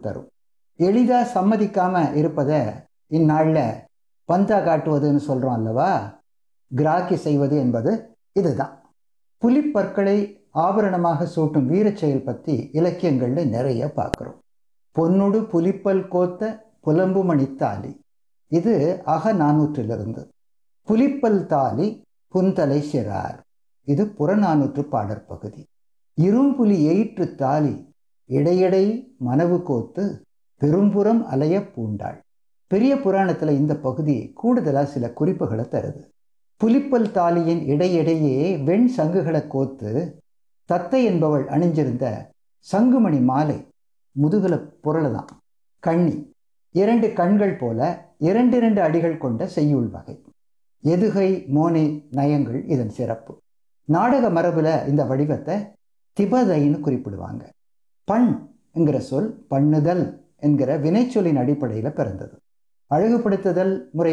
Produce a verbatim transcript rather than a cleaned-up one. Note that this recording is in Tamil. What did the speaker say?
தரும். எளிதா சம்மதிக்காம இருப்பத இந்நாளில் பந்தா காட்டுவதுன்னு சொல்றோம் அல்லவா? கிராக்கி செய்வது என்பது இதுதான். புலிப்பற்களை ஆபரணமாக சூட்டும் வீரச் செயல் பற்றி இலக்கியங்கள்ல நிறைய பார்க்குறோம். பொன்னுடு புலிப்பல் கோத்த புலம்புமணி தாலி, இது அக நானூற்றிலிருந்து. புலிப்பல் தாலி புன்தலை சிறார், இது புறநானூற்று பாடற் பகுதி. இரும்புலி எயிற்று தாலி இடையடை மனவு கோத்து பெரும்புறம் அலைய பூண்டாள். பெரிய புராணத்துல இந்த பகுதி கூடுதலா சில குறிப்புகளை தருது. புலிப்பல் தாலியின் இடையிடையே வெண் சங்குகளை கோத்து தத்தை என்பவள் அணிஞ்சிருந்த சங்குமணி மாலை முதுகுல புரளதான். கண்ணி, இரண்டு கண்கள் போல இரண்டிரண்டு அடிகள் கொண்ட செய்யுள் வகை. எதுகை மோனை நயங்கள் இதன் சிறப்பு. நாடக மரபுல இந்த வடிவத்தை திபதைன்னு குறிப்பிடுவாங்க. பண் என்கிற சொல் பண்ணுதல் என்கிற வினைச்சொல்லின் அடிப்படையில் பிறந்தது. அழகுபடுத்துதல் முறை